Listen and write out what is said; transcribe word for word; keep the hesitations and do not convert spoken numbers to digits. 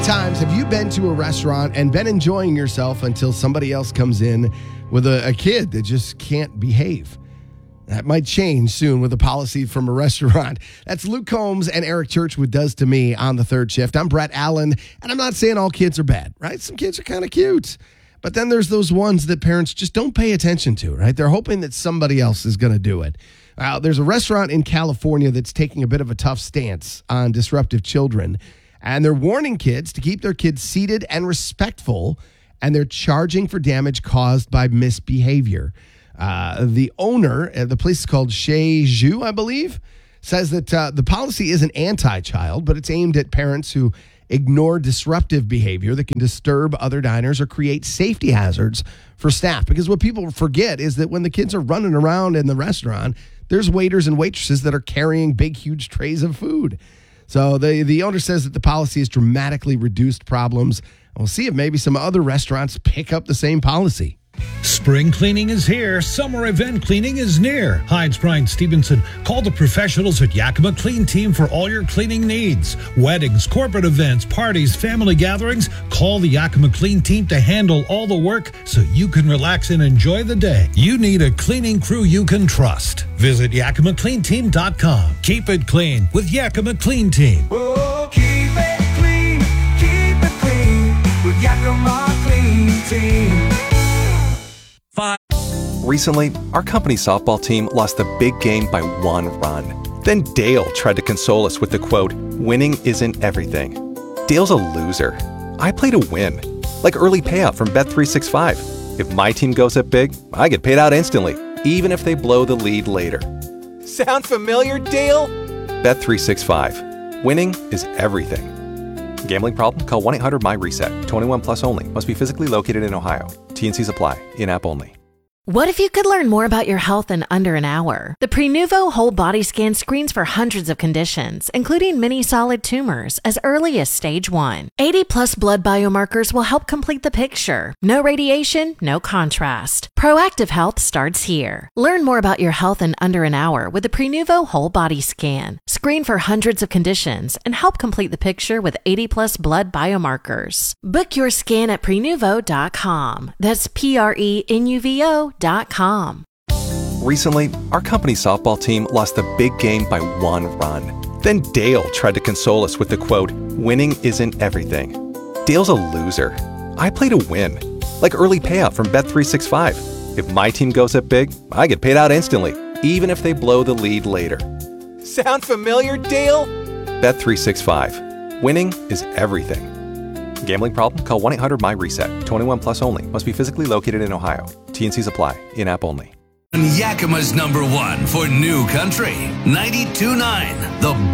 times have you been to a restaurant and been enjoying yourself until somebody else comes in with a, a kid that just can't behave? That might change soon with a policy from a restaurant. That's Luke Combs and Eric Churchwood Does to Me on the third shift. I'm Brett Allen, and I'm not saying all kids are bad, right? Some kids are kind of cute. But then there's those ones that parents just don't pay attention to, right? They're hoping that somebody else is going to do it. Uh, there's a restaurant in California that's taking a bit of a tough stance on disruptive children, and they're warning kids to keep their kids seated and respectful, and they're charging for damage caused by misbehavior. Uh, the owner, uh, the place is called Chez Jou, I believe, says that uh, the policy isn't anti-child, but it's aimed at parents who ignore disruptive behavior that can disturb other diners or create safety hazards for staff. Because what people forget is that when the kids are running around in the restaurant, there's waiters and waitresses that are carrying big, huge trays of food. So the, the owner says that the policy has dramatically reduced problems. We'll see if maybe some other restaurants pick up the same policy. Spring cleaning is here. Summer event cleaning is near. Hi, it's Brian Stevenson. Call the professionals at Yakima Clean Team for all your cleaning needs. Weddings, corporate events, parties, family gatherings. Call the Yakima Clean Team to handle all the work so you can relax and enjoy the day. You need a cleaning crew you can trust. Visit yakima clean team dot com. Keep it clean with Yakima Clean Team. Oh, keep it clean, keep it clean with Yakima Clean Team. Recently, our company softball team lost the big game by one run. Then Dale tried to console us with the quote, "Winning isn't everything." Dale's a loser. I play to win, like early payout from Bet three sixty-five. If my team goes up big, I get paid out instantly, even if they blow the lead later. Sound familiar, Dale? Bet three sixty-five. Winning is everything. Gambling problem? Call one eight hundred M Y reset. twenty-one plus only. Must be physically located in Ohio. T N Cs apply. In-app only. What if you could learn more about your health in under an hour? The Prenuvo Whole Body Scan screens for hundreds of conditions, including many solid tumors, as early as stage one. eighty plus blood biomarkers will help complete the picture. No radiation, no contrast. Proactive health starts here. Learn more about your health in under an hour with the Prenuvo Whole Body Scan. Screen for hundreds of conditions and help complete the picture with eighty plus blood biomarkers. Book your scan at prenuvo dot com. That's P R E N U V O dot com. Recently, our company softball team lost the big game by one run. Then Dale tried to console us with the quote, "Winning isn't everything." Dale's a loser. I play to win, like early payout from Bet three sixty-five. If my team goes up big, I get paid out instantly, even if they blow the lead later. Sound familiar, Dale? Bet three sixty-five. Winning is everything. Gambling problem? Call one eight hundred M Y reset. twenty-one plus only. Must be physically located in Ohio. T N Cs apply. In-app only. Yakima's number one for new country. ninety-two point nine. The